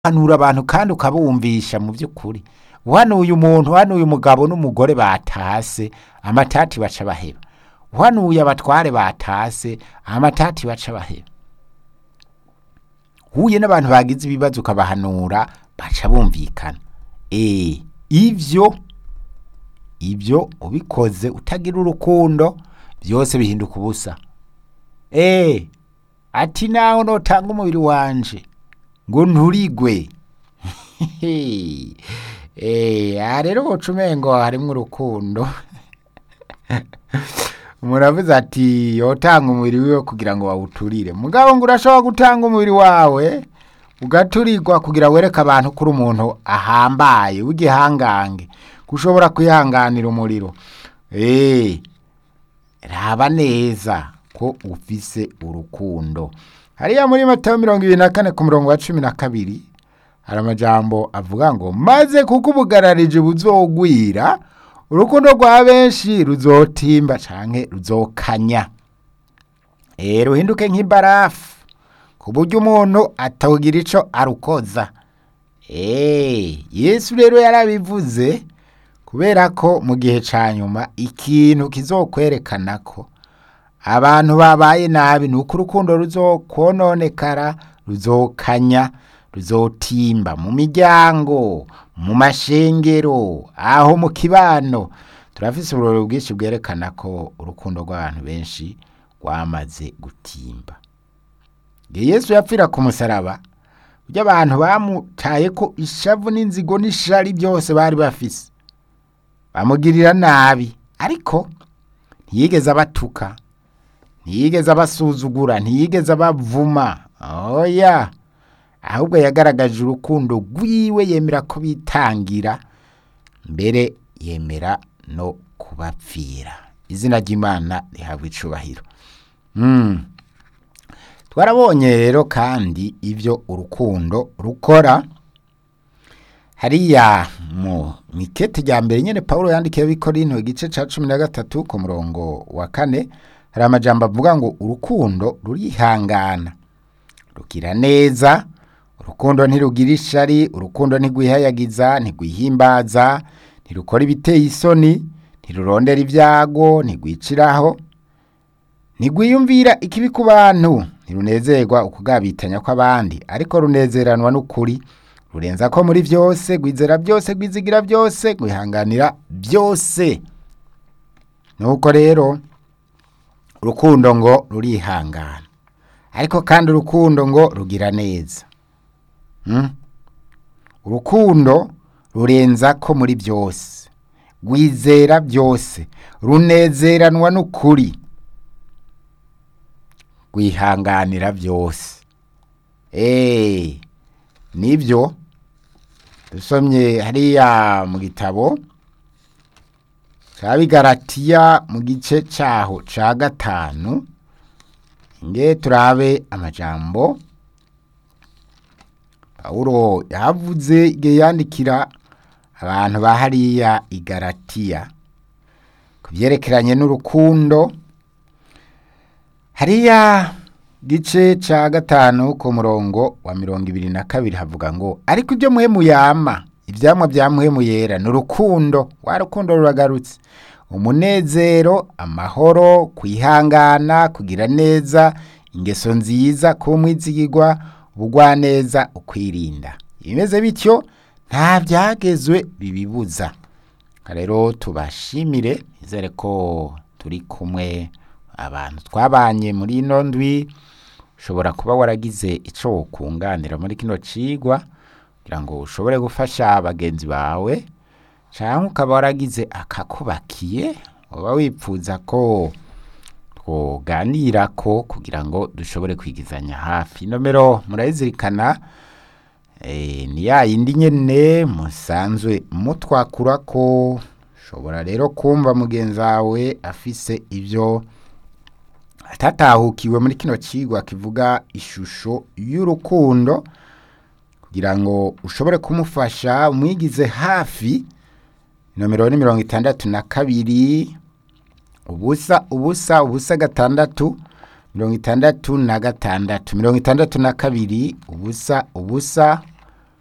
hanura abantu kandi ukabumvisha mu by'ukuri uhanuye umuntu uhanuye umugabo n'umugore batase amatati baca baheba uhanuye abatware batase amatati baca baheba huye n'abantu bagize ibibazo ukabahanura baca bumvikana ivyo ubikoze utagira urukundo byose bihinduka ubusa ati naho notanga umubiri wanje ngo nturigwe rero bocumengo harimwo urukundo muravuze ati yotanga umubiri wiwe kugira ngo bawuturire mugabo ngo urashobora gutanga umubiri wawe ugaturirwa kugira wereke abantu kuri umuntu ahambaye w'igihangange kushobora kwihanganira umuriro raba neza ko ufise urukundo hariya muri Matayo 24 ku murongo wa 12 hari amajambo avuga ngo maze kuko ubugararije buzogwira urukundo rwa benshi ruzotimba canke ruzokanya ruhinduke nk'ibarafu ku buryo umuntu atawugira ico arukoza Yesu rero yarabivuze kubera ko mu gihe ca nyuma ikintu kizokwerekana ko abantu babaye nabi nuko urukundo ruzokononekara ruzokanya ruzotimba mu miryango mu mashengero aho mu kibano turafise uburoro bwinshi bwerekana ko urukundo rw'abantu benshi rwamaze gutimba Yesu yapfira ku musaraba burya abantu bamutaye ko ishavu n'inzigo n'ishari byose bari bafise bamugirira nabi ariko ntiyigeze abatuka ntiyigeze abasuzugura ntiyigeze abavuma oya ahubwo yagaragaje urukundo rwiwe yemera ko bitangira mbere yemera no kubapfira izina ry'Imana rihabwa icubahiro twarabonye rero kandi ivyo urukundo rukora hariya mu mikete rya mbere nyene Paulo yandikiye Abikorinto igice ca 13 ku murongo wa 4 hari amajambo avuga ngo urukundo rurihangana rugira neza urukundo ntirugira ishari urukundo ntigwihayagiza ntigwihimbaza ntirukora ibiteye isoni ntirurondera ibyago ntigwiciraho ntigwiyumvira ikibi ku bantu ntirunezerwa ukugabitanya kw'abandi ariko runezeranwa n'ukuri rurenza ko muri byose gwizera byose gwizigira byose gwihanganira byose nuko rero urukundo ngo rurihangana ariko kandi urukundo ngo rugira neza urukundo rurenza ko muri byose gwizera byose runezeranwa n'ukuri gwihanganira byose nibyo dusomye hariya mu gitabo Galatiya mu gice cyaho ca 5 nge turabe amajambo Paulo yavuze igihe yandikira abantu bahariya i Galatiya kubyerekeranye n'urukundo hariya gice ca 5 ku murongo wa 22 havuga ngo ariko ibyo muhemu yama ivyamwa bya muhemu yera n'urukundo wa rukundo ruragarutse umunezero amahoro kwihangana kugira neza ingeso nziza kumwizigirwa ubugwaneza ukwirinda imeze bityo nta byagezwe bibibuza rero tubashimire izere ko turi kumwe abantu twabanye muri ino ndwi ushobora kuba waragize ico kunganira muri kino cigwa kugira ngo ushobore gufasha bagenzi bawe canke ukaba waragize akakubakiye uba wipfuza ko twoganira ko kugira ngo dushobore kwigizanya hafi nomero murayizirikana ni ya yindi nyene musanzwe mutwakura ko ushobora rero kumva mugenzi wawe afise ivyo atatahukiwe muri kino cigwa kivuga ishusho y'urukundo kugira ngo ushobore kumufasha umwigize hafi nomero ni 62 ubusa 6 66 62 ubusa